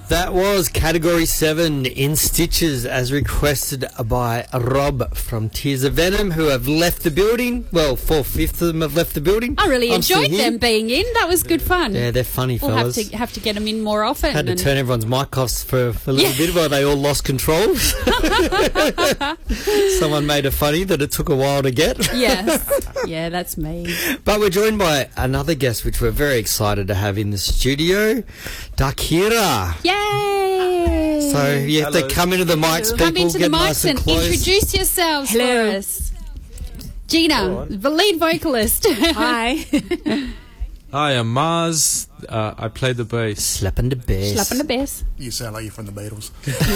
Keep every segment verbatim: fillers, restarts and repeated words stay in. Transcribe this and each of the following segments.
That was Category seven in Stitches, as requested by Rob from Tears of Venom, who have left the building. Well, four-fifths of them have left the building. I really I'm enjoyed them being in. That was good fun. Yeah, they're funny we'll fellas. We'll have to, have to get them in more often. Had to and... turn everyone's mic off for, for a little yeah. bit while they all lost control. Someone made it funny that it took a while to get. Yes. Yeah, that's me. But we're joined by another guest, which we're very excited to have in the studio, Dakira. Yay! So you have Hello. to come into the mics, people. Come into get the nice mics and and close. introduce yourselves Hello. for us. Gina, the lead vocalist. Hi. Hi, I'm Mars. Uh, I play the bass. Slapping the bass. Slapping the bass. You sound like you're from the Beatles.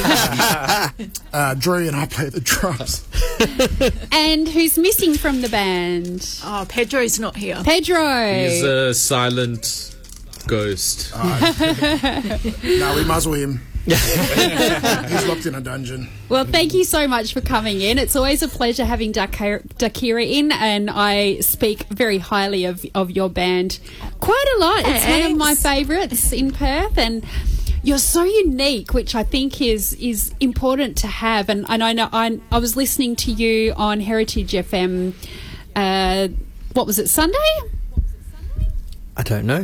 uh, Drew and I play the drums. And who's missing from the band? Oh, Pedro's not here. Pedro. He's a silent ghost. No, we muzzle him. He's locked in a dungeon. Well, thank you so much for coming in. It's always a pleasure having Dakira, Dakira in, and I speak very highly of, of your band quite a lot. It's Thanks. one of my favourites in Perth, and you're so unique, which I think is is important to have. And, and I know I, I was listening to you on Heritage F M, uh, what was it, Sunday? I don't know.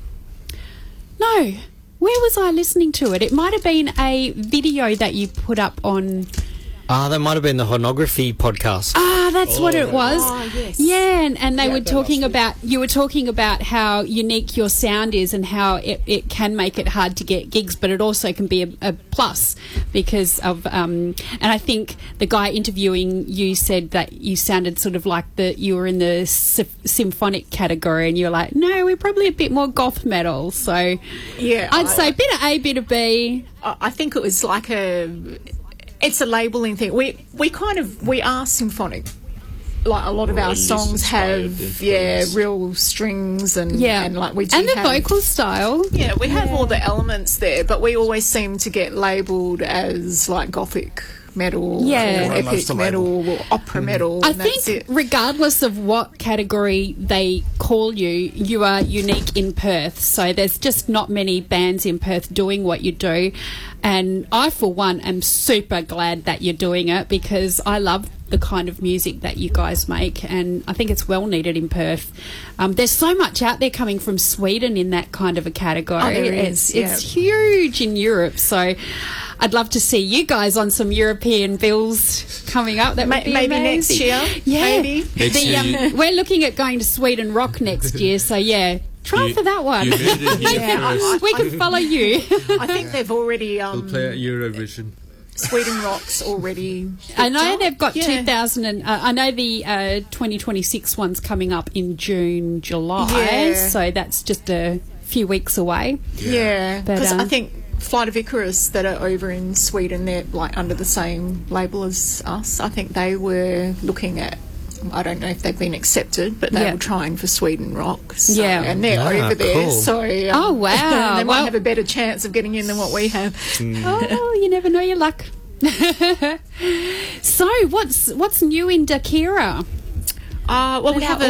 No. Where was I listening to it? It might have been a video that you put up on... Ah, that might have been the Honography podcast. Ah, that's what it was. Oh, yes. Yeah, and, and they Yeah, were that talking must be. about... You were talking about how unique your sound is and how it, it can make it hard to get gigs, but it also can be a, a plus because of... Um, and I think the guy interviewing you said that you sounded sort of like the you were in the sy- symphonic category, and you were like, no, we're probably a bit more goth metal. So Yeah. I'd I, say bit of A, bit of B. I I think it was like a... It's a labelling thing. We we kind of... We are symphonic. Like, a lot of our Religious songs inspired have, yeah, influence. real strings and... Yeah. And, like, we do And the have... vocal style. Yeah, we have all the elements there, but we always seem to get labelled as, like, gothic metal Yeah. or Everyone loves epic to label. metal or opera metal. I and that's think it. regardless of what category they call you, you are unique in Perth. So there's just not many bands in Perth doing what you do. And I, for one, am super glad that you're doing it because I love the kind of music that you guys make, and I think it's well needed in Perth. Um, there's so much out there coming from Sweden in that kind of a category. Oh, there it's is, yeah. it's huge in Europe. So I'd love to see you guys on some European bills coming up. That Ma- would be maybe amazing. next year, Yeah, maybe. Next The, year um, you- we're looking at going to Sweden Rock next year. So yeah, try You- for that one. You heard it here Yeah, I- first. We can follow you. I think they've already... Um, We'll play at Eurovision. Sweden Rock's already... I know booked up. they've got Yeah. two thousand and uh, I know the uh, twenty twenty-six one's coming up in June, July. Yeah. So that's just a few weeks away. Yeah, But, because um, I think Flight of Icarus that are over in Sweden, they're like under the same label as us. I think they were looking at... I don't know if they've been accepted, but they Yeah. were trying for Sweden Rock. So, Yeah. and they're Ah, over there, cool. so um, Oh, wow. they might Well- have a better chance of getting in than what we have. Oh, you never know your luck. So what's what's new in Dakira? Uh, well, we Let have our